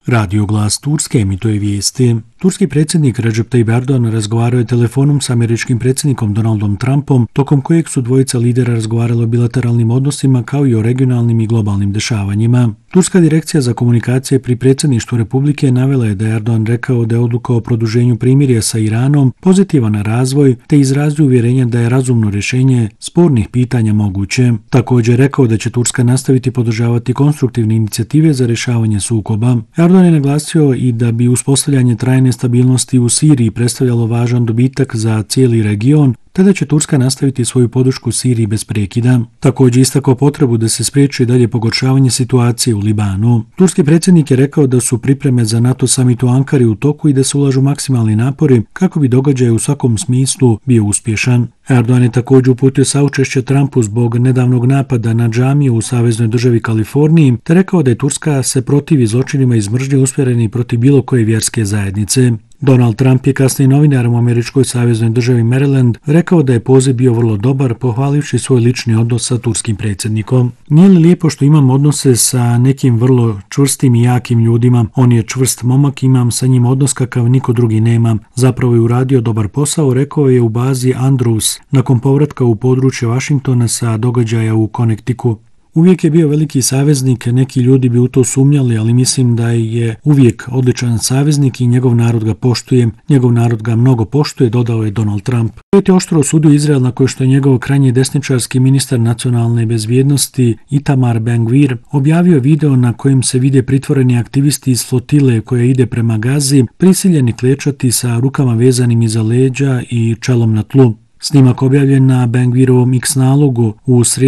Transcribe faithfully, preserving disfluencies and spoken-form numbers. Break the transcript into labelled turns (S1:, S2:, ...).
S1: Radio Glas Turske emituje vijesti. Turski predsjednik Recep Tayyip Erdogan razgovarao je telefonom s američkim predsjednikom Donaldom Trumpom, tokom kojeg su dvojica lidera razgovarali o bilateralnim odnosima kao i o regionalnim i globalnim dešavanjima. Turska direkcija za komunikacije pri predsjedništvu Republike navela je da je Erdogan rekao da je odluka o produženju primirja sa Iranom pozitivan razvoj, te izrazio uvjerenje da je razumno rješenje spornih pitanja moguće. Također je rekao da će Turska nastaviti podržavati konstruktivne inicijative za rješavanje sukoba. Erdogan je naglasio i da bi uspostavljanje trajne stabilnosti u Siriji predstavljalo važan dobitak za cijeli region, te da će Turska nastaviti svoju podršku Siriji bez prekida. Također istakao potrebu da se spriječi dalje pogoršavanje situacije u Libanu. Turski predsjednik je rekao da su pripreme za NATO summit u Ankari u toku i da se ulažu maksimalni napori kako bi događaj u svakom smislu bio uspješan. Erdogan je također uputio saučešće Trumpu zbog nedavnog napada na džamiju u saveznoj državi Kaliforniji, te rekao da je Turska se protivi zločinima iz mržnje usmjereni protiv bilo koje vjerske zajednice. Donald Trump je kasnije novinarom u američkoj saveznoj državi Maryland rekao da je poziv bio vrlo dobar, pohvalivši svoj lični odnos sa turskim predsjednikom. Nije li lijepo što imam odnose sa nekim vrlo čvrstim i jakim ljudima? On je čvrst momak, imam sa njim odnos kakav niko drugi nema. Zapravo je uradio dobar posao, rekao je u bazi Andrews nakon povratka u područje Washingtona sa događaja u Connecticutu. Uvijek je bio veliki saveznik, neki ljudi bi u to sumnjali, ali mislim da je uvijek odličan saveznik i njegov narod ga poštuje. Njegov narod ga mnogo poštuje, dodao je Donald Trump. Svijet je oštro osudio Izrael nakon što je njegov krajnje desničarski ministar nacionalne bezbjednosti Itamar Ben-Gvir objavio video na kojem se vide pritvoreni aktivisti iz flotile koja ide prema Gazi, prisiljeni klečati sa rukama vezanim iza leđa i čelom na tlu. Snimak objavljen na Ben-Gvirovom X nalogu u srijedu